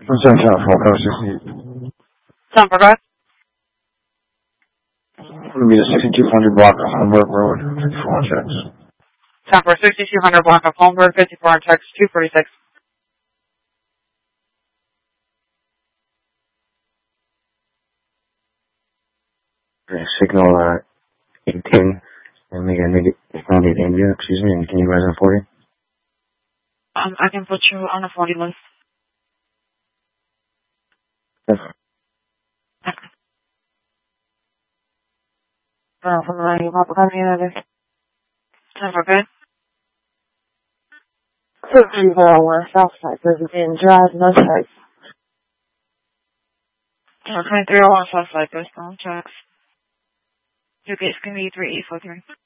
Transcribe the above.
What's that time for? Code 60. Time for good? It's going to be the 6200 block of Homburg Road, 54 checks. Time for 6200 block of Holmberg, 54 on text 246. Signal 810. And make a negative, India, excuse me, and can you guys on 40? I can put you on a 40 list. Yes. Time for good? 2301 Southside, Brisbane Drive, no checks. 2301 Southside, Bristol, checks. Your gate's going to be 3843.